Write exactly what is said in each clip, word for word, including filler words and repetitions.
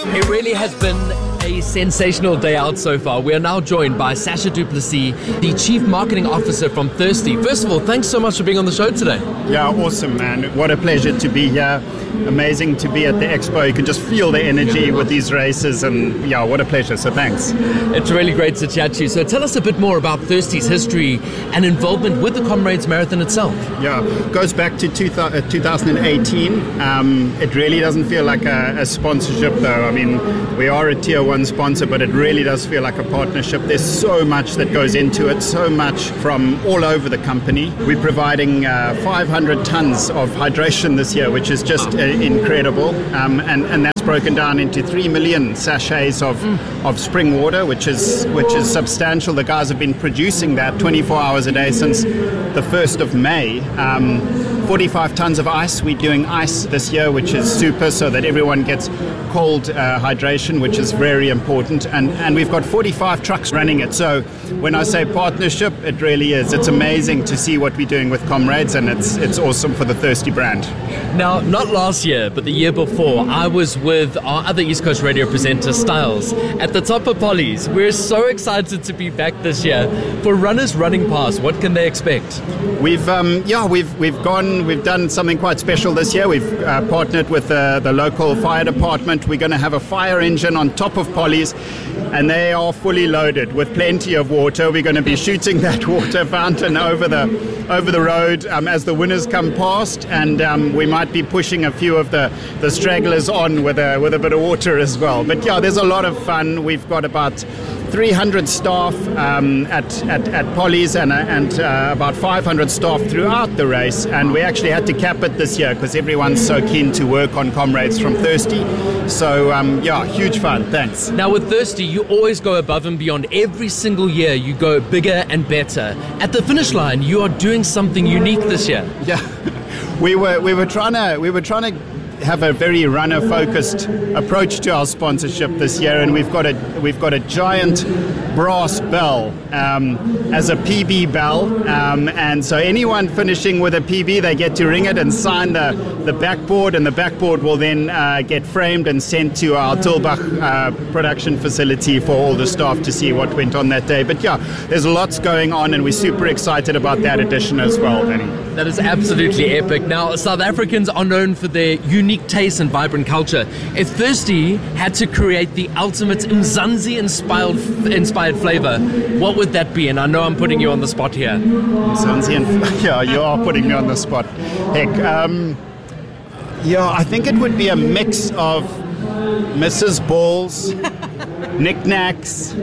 It really has been a sensational day out so far. We are now joined by Sacha du Plessis, the Chief Marketing Officer from Thirsty. First of all, thanks so much for being on the show today. Yeah, awesome, man. What a pleasure to be here. Amazing to be at the expo. You can just feel the energy with these races, and yeah, what a pleasure. So thanks. It's really great to chat to you. So tell us a bit more about Thirsty's history and involvement with the Comrades Marathon itself. Yeah, goes back to two thousand eighteen. Um, it really doesn't feel like a, a sponsorship though. I mean, we are a tier one sponsor, but it really does feel like a partnership. There's so much that goes into it, so much from all over the company. We're providing uh, five hundred tons of hydration this year, which is just uh, incredible. Um, and, and that's broken down into three million sachets of, mm. of spring water, which is which is substantial. The guys have been producing that twenty-four hours a day since the first of May. Um, forty-five tons of ice. We're doing ice this year, which is super, so that everyone gets cold uh, hydration, which is very important. And, and we've got forty-five trucks running it. So when I say partnership, it really is. It's amazing to see what we're doing with Comrades, and it's it's awesome for the Thirsty brand. Now, not last year, but the year before, I was with our other East Coast radio presenter, Styles, at the top of Polly's. We're so excited to be back this year. For runners running past, what can they expect? We've um, yeah, we've we've gone, we've done something quite special this year. We've uh, partnered with uh, the local fire department. We're going to have a fire engine on top of Polly's, and they are fully loaded with plenty of water. We're going to be shooting that water fountain over the over the road um, as the winners come past, and um, we might be pushing a few of the, the stragglers on with a with a bit of water as well. But yeah, there's a lot of fun. We've got about three hundred staff um, at, at, at Polly's and, uh, and uh, about five hundred staff throughout the race, and we actually had to cap it this year because everyone's so keen to work on Comrades from Thirsty. So um, yeah, huge fun. Thanks. Now with Thirsty, you always go above and beyond. Every single year you go bigger and better. At the finish line, you are doing something unique this year. Yeah, we were we were trying to we were trying to have a very runner-focused approach to our sponsorship this year, and we've got a we've got a giant brass bell um, as a P B bell, um, and so anyone finishing with a P B, they get to ring it and sign the, the backboard, and the backboard will then uh, get framed and sent to our Tulbach uh, production facility for all the staff to see what went on that day. But yeah, there's lots going on, and we're super excited about that addition as well, Danny. That is absolutely epic. Now, South Africans are known for their unique taste and vibrant culture. If Thirsty had to create the ultimate Mzansi inspired inspired flavor, what would that be? And I know I'm putting you on the spot here. Mzansi, and, yeah, you are putting me on the spot. Heck, um, yeah, I think it would be a mix of Missus Balls, knickknacks,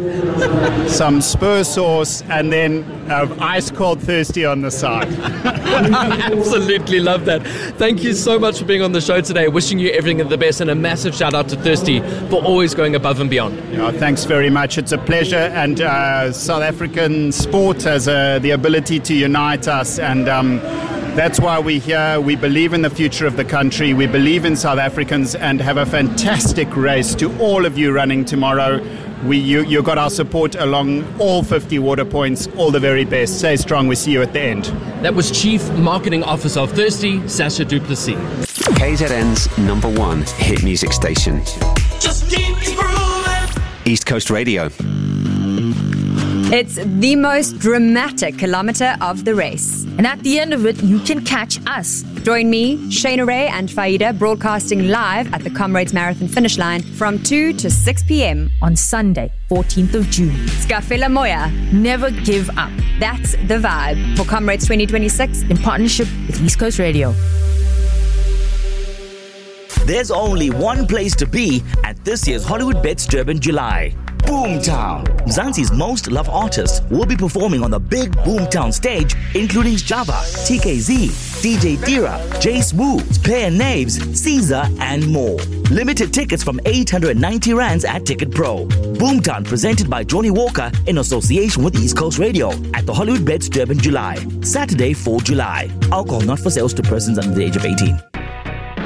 some spur sauce, and then uh, ice cold Thirsty on the side. Absolutely love that. Thank you so much for being on the show today. Wishing you everything of the best, and a massive shout out to Thirsty for always going above and beyond. Yeah, thanks very much. It's a pleasure, and uh, South African sport has uh, the ability to unite us, and um, that's why we're here. We believe in the future of the country. We believe in South Africans, and have a fantastic race to all of you running tomorrow. We, you, you got our support along all fifty water points. All the very best. Stay strong. We see you at the end. That was Chief Marketing Officer of Thirsty, Sacha du Plessis. K Z N's number one hit music station. Just keep grooving. East Coast Radio. It's the most dramatic kilometre of the race. And at the end of it, you can catch us. Join me, Shayna Ray and Faida, broadcasting live at the Comrades Marathon finish line from two to six p.m. on Sunday, fourteenth of June. Skafela Moya. Never give up. That's the vibe for Comrades twenty twenty-six in partnership with East Coast Radio. There's only one place to be at this year's Hollywood Bets Durban July. Boomtown. Mzansi's most loved artists will be performing on the big Boomtown stage, including Java, T K Z, D J Tira, Jay Smooth, Player Naves, Caesar, and more. Limited tickets from eight hundred ninety rands at Ticket Pro. Boomtown presented by Johnny Walker in association with East Coast Radio at the Hollywood Bets Durban July. Saturday, fourth of July. Alcohol not for sales to persons under the age of eighteen.